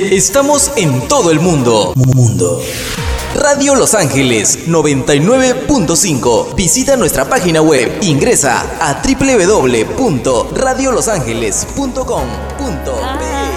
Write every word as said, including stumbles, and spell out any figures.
Estamos en todo el mundo. Mundo. Radio Los Ángeles noventa y nueve punto cinco. Visita nuestra página web. Ingresa a doble u doble u doble u punto radio los ángeles punto com punto be.